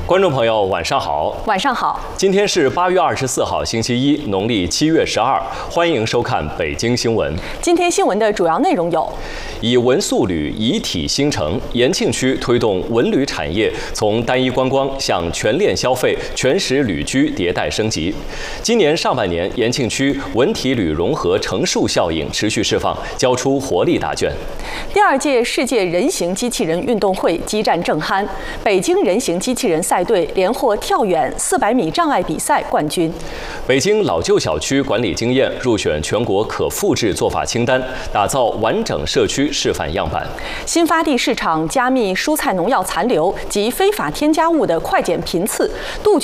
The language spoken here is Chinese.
观众朋友，晚上好。 晚上好。 今天是8月24号，星期一，农历7月12。欢迎收看北京新闻。 今天新闻的主要内容有： 以文塑旅一体兴城，延庆区推动文旅产业从单一观光向全链消费、全时旅居迭代升级。今年上半年，延庆区文体旅融合乘数效应持续释放，交出活力答卷。 第2届世界人形机器人运动会激战正酣，北京人形机器人赛队连获跳远400米障碍比赛冠军。 北京老旧小区管理经验入选全国可复制做法清单，打造完整社区示范样板。 新发地市场加密蔬菜农药残留及非法添加物的快检频次，杜绝